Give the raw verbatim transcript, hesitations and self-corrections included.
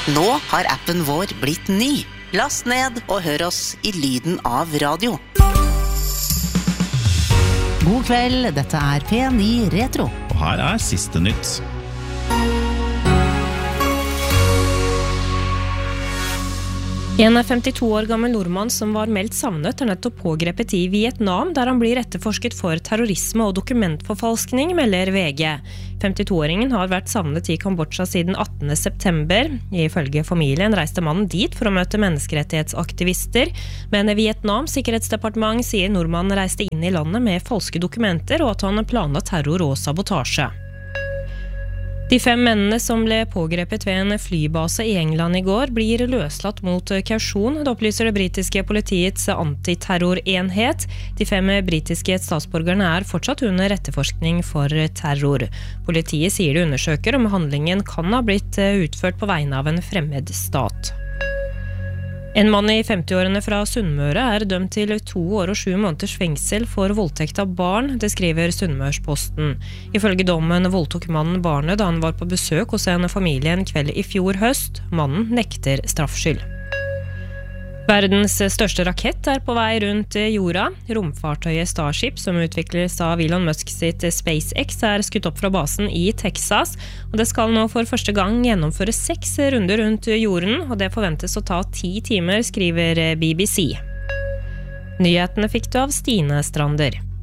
Nå har appen vår blitt ny. Last ned og hør oss i lyden av radio. God kveld, dette er P ni Retro. Og her er siste nytt. En femtito år gammel nordmann som var meldt savnet er nettopp pågrepet i Vietnam, der han blir etterforsket for terrorisme og dokumentforfalskning, melder V G. femtito-åringen har vært savnet i Kambodsja siden attende september. Ifølge familien reiste mannen dit for å møte menneskerettighetsaktivister, men Vietnams sikkerhetsdepartement sier nordmannen reiste inn i landet med falske dokumenter og at han planla terror og sabotasje. De fem mennene som ble pågrepet ved en flybase i England i går blir løslatt mot kausjon, det opplyser det britiske politiets antiterrorenhet. De fem britiske statsborgerne er fortsatt under etterforskning for terror. Politiet sier de undersøker om handlingen kan ha blitt utført på vegne av en fremmed stat. En mann i femti-årene fra Sunnmøre er dømt til to år og sju måneders fengsel for voldtekt av barn, det skriver Sunnmørsposten. Ifølge dommen voldtok mannen barnet da han var på besøk hos en familie en kveld i fjor høst. Mannen nekter straffskyld. Verdens største rakett er på vei rundt jorda. Romfartøyet Starship, som utvikles av Elon Musk sitt SpaceX, er skutt opp fra basen i Texas, og det skal nå for første gang gjennomføre seks runder rundt jorden, og det forventes å ta ti timer, skriver B B C. Nyhetene fikk du av Stine Strander.